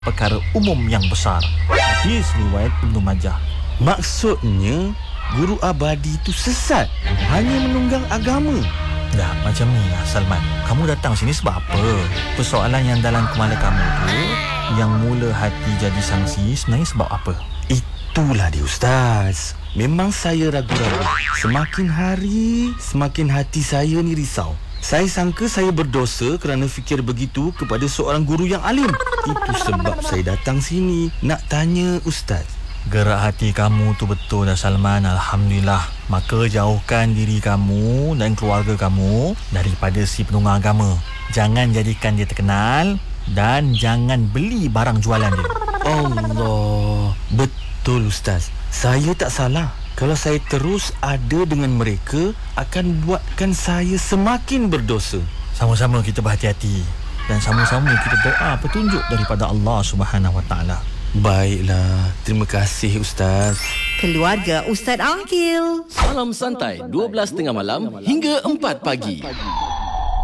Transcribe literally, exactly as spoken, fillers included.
perkara umum yang besar. Hadis riwayat Ibnu Majah. Maksudnya guru abadi itu sesat, hanya menunggang agama. Dah macam ni lah Salman. Kamu datang sini sebab apa? Persoalan yang dalam kepala kamu tu, yang mula hati jadi sangsi, sebenarnya sebab apa? Itulah dia Ustaz. Memang saya ragu-ragu. Semakin hari, semakin hati saya ni risau. Saya sangka saya berdosa kerana fikir begitu kepada seorang guru yang alim. Itu sebab saya datang sini nak tanya Ustaz. Gerak hati kamu tu betul dah Salman, Alhamdulillah. Maka jauhkan diri kamu dan keluarga kamu daripada si penunggang agama. Jangan jadikan dia terkenal dan jangan beli barang jualan dia. Allah, betul Ustaz. Saya tak salah. Kalau saya terus ada dengan mereka, akan buatkan saya semakin berdosa. Sama-sama kita berhati-hati dan sama-sama kita doa petunjuk daripada Allah Subhanahu Wa Taala. Baiklah, terima kasih Ustaz. Keluarga Ustaz Aqil. Salam santai dua belas tiga puluh malam hingga empat pagi.